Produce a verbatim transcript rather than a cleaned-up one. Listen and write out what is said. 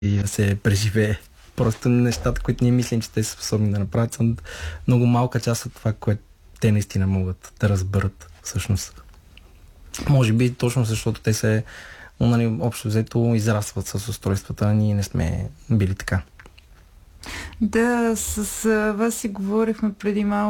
и да се преживее. Просто нещата, които ние мислим, че те са способни да направят, са много малка част от това, което те наистина могат да разберат всъщност. Може би точно защото те се, нали, общо взето израстват с устройствата, а ние не сме били така. Да, с вас си говорихме преди малко